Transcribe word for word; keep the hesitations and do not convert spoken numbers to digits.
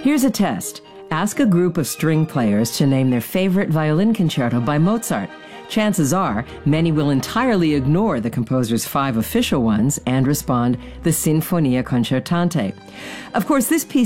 Here's a test. Ask a group of string players to name their favorite violin concerto by Mozart. Chances are, many will entirely ignore the composer's five official ones and respond, the Sinfonia Concertante. Of course, this piece